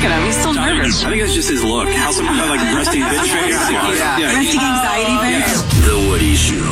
Look at him. He's still nervous. I think it's just his look. How's some like resting bitch face? Resting anxiety face. The Woody Show.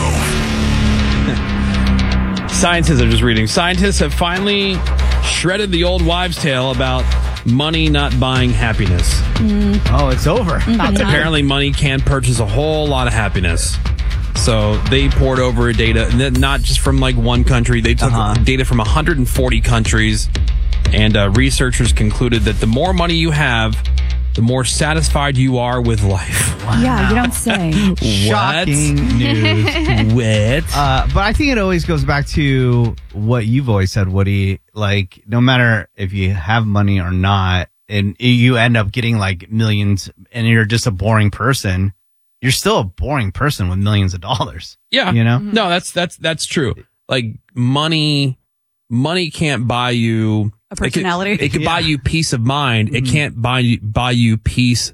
Scientists, I'm just reading. Scientists have finally shredded the old wives' tale about money not buying happiness. Oh, it's over. Apparently, money can purchase a whole lot of happiness. So they poured over data, not just from like one country. They took data from 140 countries, and researchers concluded that the more money you have, the more satisfied you are with life. Wow. Yeah, you don't say. Shocking news. What? But I think it always goes back to what you've always said, Woody. Like, no matter if you have money or not, and you end up getting like millions and you're just a boring person, you're still a boring person with millions of dollars. Yeah. You know? No, that's true. Like money can't buy you A personality. It could buy you peace of mind. It can't buy you peace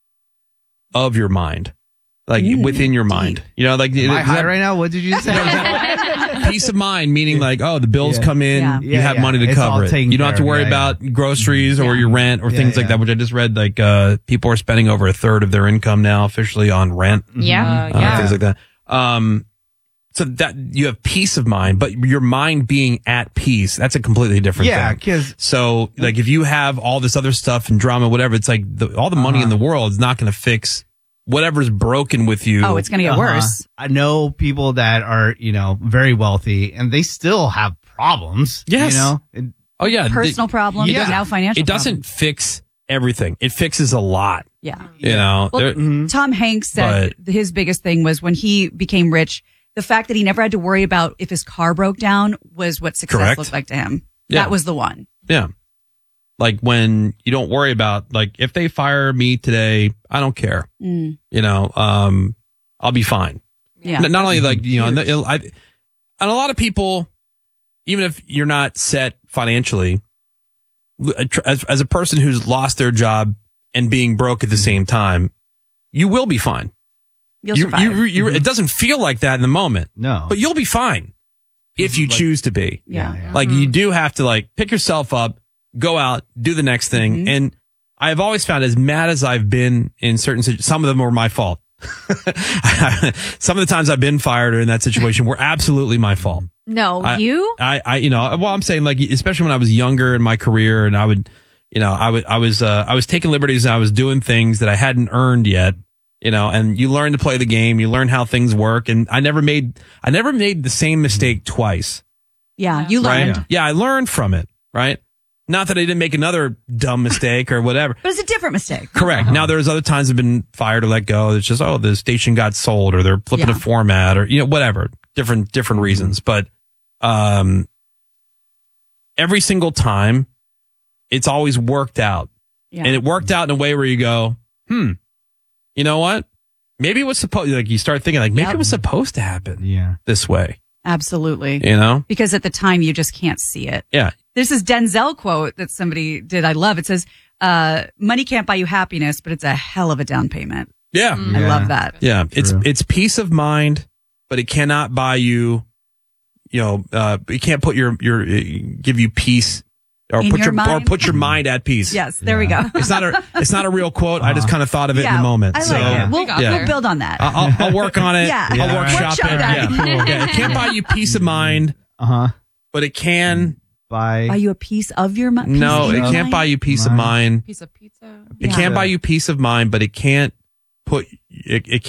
of your mind. Like within your mind. You know, like Am I high right now? What did you say? peace of mind, meaning like, oh, the bills come in, Yeah. you have money to It's all cover it. taken You don't have to care of. worry about groceries or your rent or things like that, which I just read, like, people are spending over a third of their income now officially on rent. Yeah. Things like that. So that you have peace of mind, but your mind being at peace, that's a completely different Yeah, thing. because So like if you have all this other stuff and drama, whatever, it's like all the money in the world is not going to fix whatever's broken with you. Oh, it's going to get worse. I know people that are, very wealthy and they still have problems. Yes. Oh yeah. Personal problems, yeah. now financial It doesn't fix everything. It fixes a lot. Yeah. You know, Well, Tom Hanks said his biggest thing was when he became rich, the fact that he never had to worry about if his car broke down was what success Correct. looked like to him. Yeah. That was the one. yeah. Like when you don't worry about, like, if they fire me today, I don't care. You know, I'll be fine. Yeah. Not only like, and a lot of people, even if you're not set financially, as a person who's lost their job and being broke at the same time, you will be fine. You'll survive. It doesn't feel like that in the moment. No. But you'll be fine if you choose to be. Yeah. Like you do have to like pick yourself up, go out, do the next thing. And I've always found, as mad as I've been in certain situations, some of them were my fault. Some of the times I've been fired or in that situation were absolutely my fault. No, I'm saying, like, especially when I was younger in my career, and I was taking liberties and I was doing things that I hadn't earned yet, and you learn to play the game, you learn how things work. And I never made the same mistake twice. Yeah. You learned. Right? Yeah. I learned from it. Right. Not that I didn't make another dumb mistake or whatever. But it's a different mistake. Correct. Now there's other times I've been fired or let go. It's just, the station got sold or they're flipping a format or, whatever, different reasons. But, every single time it's always worked out. Yeah. And it worked out in a way where you go, you know what? Maybe it was supposed, like you start thinking like, maybe it was supposed to happen this way. Absolutely. Because at the time you just can't see it. Yeah. There's this Denzel quote that somebody did. I love. It says, money can't buy you happiness, but it's a hell of a down payment. Yeah. I love that. Yeah. It's peace of mind, but it cannot buy you, it can't put give you peace or put your mind at peace. Yes. There we go. It's not a real quote. I just kind of thought of it in the moment. I like it. We'll build on that. I'll work on it. Yeah. I'll workshop it. that. Yeah. It can't buy you peace of mind. But it can buy you a piece of your mind. No, it can't buy you peace of mind. Piece of pizza. It can't buy you peace of mind, but it can't put it